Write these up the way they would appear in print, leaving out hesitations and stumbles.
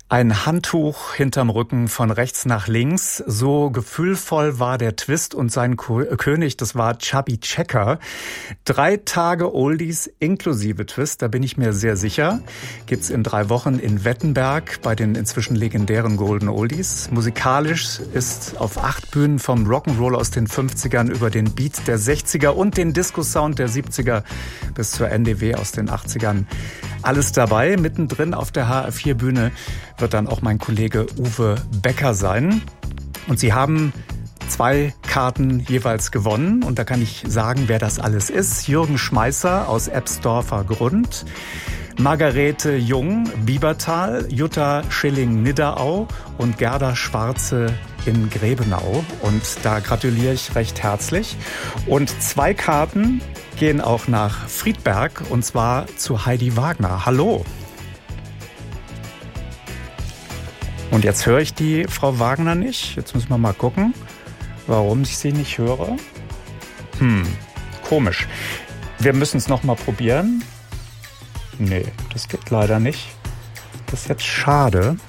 Ein Handtuch hinterm Rücken von rechts nach links. So gefühlvoll war der Twist und sein König, das war Chubby Checker. 3 Tage Oldies inklusive Twist, da bin ich mir sehr sicher. Gibt's in 3 Wochen in Wettenberg bei den inzwischen legendären Golden Oldies. Musikalisch ist auf 8 Bühnen vom Rock'n'Roll aus den 50ern über den Beat der 60er und den Disco-Sound der 70er bis zur NDW aus den 80ern. Alles dabei. Mittendrin auf der HR4-Bühne wird dann auch mein Kollege Uwe Becker sein. Und sie haben 2 Karten jeweils gewonnen. Und da kann ich sagen, wer das alles ist. Jürgen Schmeißer aus Ebsdorfer Grund, Margarete Jung, Biebertal, Jutta Schilling-Nidderau und Gerda Schwarze in Grebenau. Und da gratuliere ich recht herzlich. Und 2 Karten gehen auch nach Friedberg, und zwar zu Heidi Wagner. Hallo. Und jetzt höre ich die Frau Wagner nicht. Jetzt müssen wir mal gucken, warum ich sie nicht höre. Komisch. Wir müssen es noch mal probieren. Nee, das geht leider nicht. Das ist jetzt schade.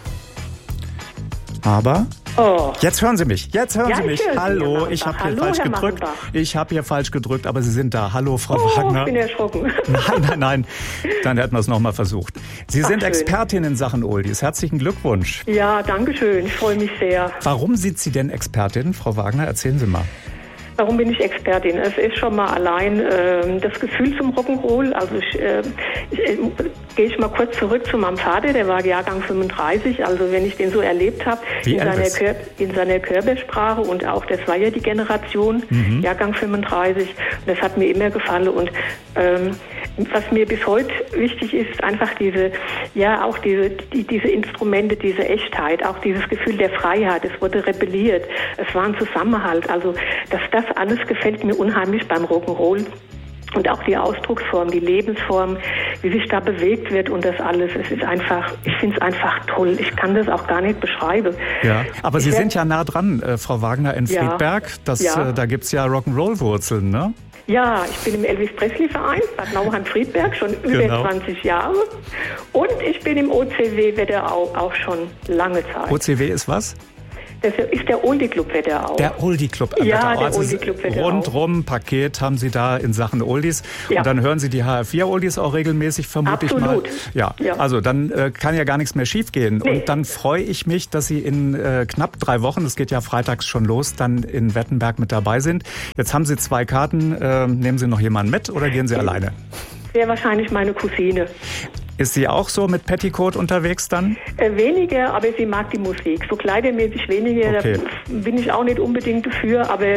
Aber jetzt hören Sie mich. Jetzt hören Sie mich. Hallo, ich habe hier falsch gedrückt. Ich habe hier falsch gedrückt, aber Sie sind da. Hallo, Frau Wagner. Ich bin erschrocken. Nein. Dann hätten wir es noch mal versucht. Sie sind schön. Expertin in Sachen Oldies. Herzlichen Glückwunsch. Ja, danke schön. Ich freue mich sehr. Warum sind Sie denn Expertin, Frau Wagner? Erzählen Sie mal. Warum bin ich Expertin? Es ist schon mal allein das Gefühl zum Rock'n'Roll. Also gehe ich mal kurz zurück zu meinem Vater, der war Jahrgang 35. Also wenn ich den so erlebt habe, in seiner Körpersprache, und auch das war ja die Generation, Jahrgang 35. Und das hat mir immer gefallen. Und was mir bis heute wichtig ist, einfach diese Instrumente, diese Echtheit, auch dieses Gefühl der Freiheit. Es wurde rebelliert. Es war ein Zusammenhalt. Also das alles gefällt mir unheimlich beim Rock'n'Roll. Und auch die Ausdrucksform, die Lebensform, wie sich da bewegt wird und das alles. Es ist einfach, ich finde es einfach toll. Ich kann das auch gar nicht beschreiben. Ja, aber Sie sind ja nah dran, Frau Wagner, in Friedberg. Da gibt's ja Rock'n'Roll-Wurzeln, ne? Ja, ich bin im Elvis-Presley-Verein, Bad Nauheim-Friedberg, schon über 20 Jahre. Und ich bin im OCW Wetterau auch schon lange Zeit. OCW ist was? Das ist der Oldie Club Wetterau. Der Oldie Club Wetterau. Ja, der Oldie Club Wetterau. Rundrum Paket haben Sie da in Sachen Oldies. Ja. Und dann hören Sie die HR4 Oldies auch regelmäßig, vermute ich mal. Ja, also dann kann ja gar nichts mehr schiefgehen. Nee. Und dann freue ich mich, dass Sie in knapp 3 Wochen, das geht ja freitags schon los, dann in Wettenberg mit dabei sind. Jetzt haben Sie 2 Karten. Nehmen Sie noch jemanden mit oder gehen Sie alleine? Sehr wahrscheinlich meine Cousine. Ist sie auch so mit Petticoat unterwegs dann? Weniger, aber sie mag die Musik. So kleidermäßig weniger, okay. Da bin ich auch nicht unbedingt dafür, aber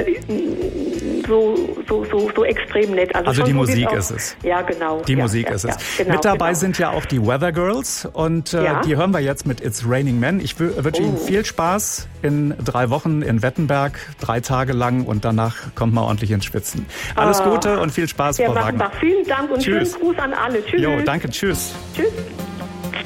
so extrem nett. Also die Musik ist es. Ja, genau. Die Musik ist es. Genau, mit dabei sind ja auch die Weather Girls und die hören wir jetzt mit It's Raining Men. Ich wünsche Ihnen viel Spaß in 3 Wochen in Wettenberg, 3 Tage lang, und danach kommt man ordentlich ins Schwitzen. Alles Gute und viel Spaß, Frau Wagner. Vielen Dank und schönen Gruß an alle. Tschüss. Jo, danke, tschüss. Tschüss.